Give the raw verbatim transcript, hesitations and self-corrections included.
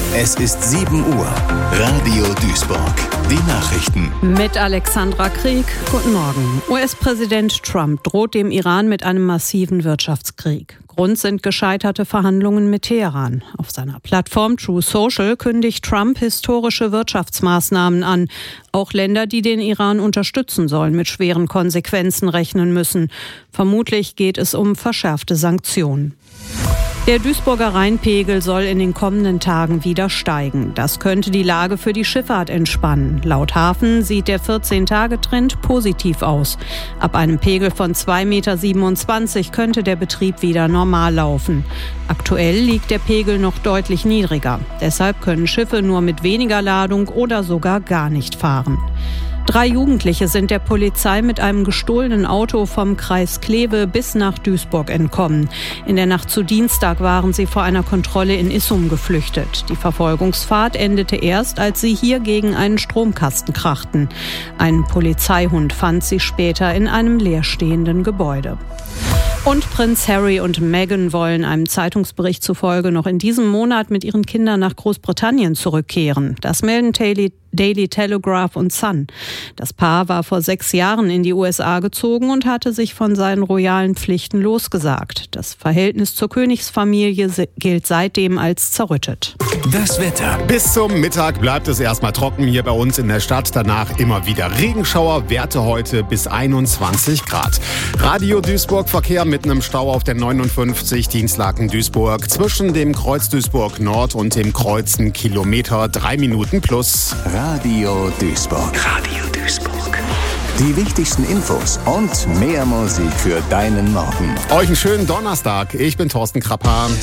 Es ist sieben Uhr. Radio Duisburg. Die Nachrichten. Mit Alexandra Krieg. Guten Morgen. U S-Präsident Trump droht dem Iran mit einem massiven Wirtschaftskrieg. Grund sind gescheiterte Verhandlungen mit Teheran. Auf seiner Plattform True Social kündigt Trump historische Wirtschaftsmaßnahmen an. Auch Länder, die den Iran unterstützen sollen, mit schweren Konsequenzen rechnen müssen. Vermutlich geht es um verschärfte Sanktionen. Der Duisburger Rheinpegel soll in den kommenden Tagen wieder steigen. Das könnte die Lage für die Schifffahrt entspannen. Laut Hafen sieht der vierzehn-Tage-Trend positiv aus. Ab einem Pegel von zwei Komma siebenundzwanzig Meter könnte der Betrieb wieder normal laufen. Aktuell liegt der Pegel noch deutlich niedriger. Deshalb können Schiffe nur mit weniger Ladung oder sogar gar nicht fahren. Drei Jugendliche sind der Polizei mit einem gestohlenen Auto vom Kreis Kleve bis nach Duisburg entkommen. In der Nacht zu Dienstag waren sie vor einer Kontrolle in Issum geflüchtet. Die Verfolgungsfahrt endete erst, als sie hier gegen einen Stromkasten krachten. Ein Polizeihund fand sie später in einem leerstehenden Gebäude. Und Prinz Harry und Meghan wollen einem Zeitungsbericht zufolge noch in diesem Monat mit ihren Kindern nach Großbritannien zurückkehren. Das melden Daily, Daily Telegraph und Sun. Das Paar war vor sechs Jahren in die U S A gezogen und hatte sich von seinen royalen Pflichten losgesagt. Das Verhältnis zur Königsfamilie gilt seitdem als zerrüttet. Das Wetter. Bis zum Mittag bleibt es erstmal trocken hier bei uns in der Stadt. Danach immer wieder Regenschauer. Werte heute bis einundzwanzig Grad. Radio Duisburg Verkehr mit einem Stau auf der neunundfünfzig Dienstlaken-Duisburg zwischen dem Kreuz Duisburg Nord und dem Kreuzen Kilometer drei Minuten plus. Radio Duisburg. Radio Duisburg. Die wichtigsten Infos und mehr Musik für deinen Morgen. Euch einen schönen Donnerstag. Ich bin Thorsten Krapper.